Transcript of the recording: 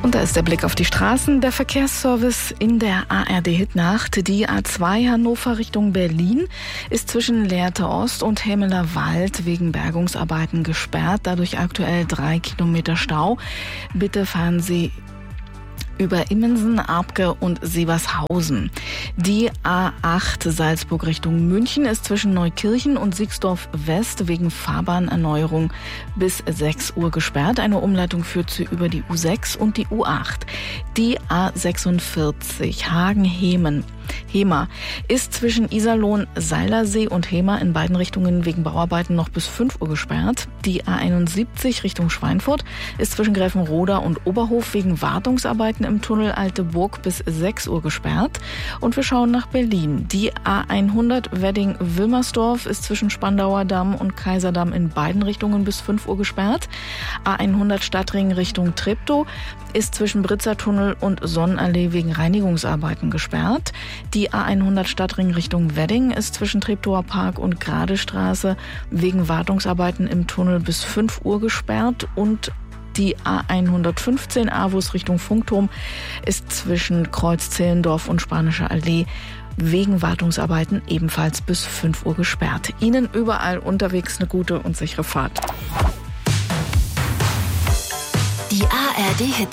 Und da ist der Blick auf die Straßen. Der Verkehrsservice in der ARD-Hitnacht. Die A2 Hannover Richtung Berlin ist zwischen Lehrte Ost und Hämeler Wald wegen Bergungsarbeiten gesperrt. Dadurch aktuell 3 Kilometer Stau. Bitte fahren Sie über Immensen, Abke und Sievershausen. Die A8 Salzburg Richtung München ist zwischen Neukirchen und Siegsdorf West wegen Fahrbahnerneuerung bis 6 Uhr gesperrt. Eine Umleitung führt sie über die U6 und die U8. Die A46 Hagen-Hemer ist zwischen Iserlohn, Seilersee und Hemer in beiden Richtungen wegen Bauarbeiten noch bis 5 Uhr gesperrt. Die A71 Richtung Schweinfurt ist zwischen Gräfenroda und Oberhof wegen Wartungsarbeiten im Tunnel Alte Burg bis 6 Uhr gesperrt. Und wir schauen nach Berlin. Die A100 Wedding-Wilmersdorf ist zwischen Spandauer Damm und Kaiserdamm in beiden Richtungen bis 5 Uhr gesperrt. A100 Stadtring Richtung Treptow ist zwischen Britzer Tunnel und Sonnenallee wegen Reinigungsarbeiten gesperrt. Die A100 Stadtring Richtung Wedding ist zwischen Treptower Park und Gradestraße wegen Wartungsarbeiten im Tunnel bis 5 Uhr gesperrt. Und die A115 Avus Richtung Funkturm ist zwischen Kreuz Zehlendorf und Spanische Allee wegen Wartungsarbeiten ebenfalls bis 5 Uhr gesperrt. Ihnen überall unterwegs eine gute und sichere Fahrt. Die ARD Hit